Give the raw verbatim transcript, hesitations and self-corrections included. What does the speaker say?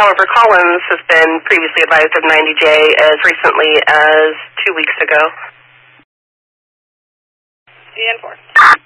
However, Collins has been previously advised of ninety J as recently as two weeks ago. D N four.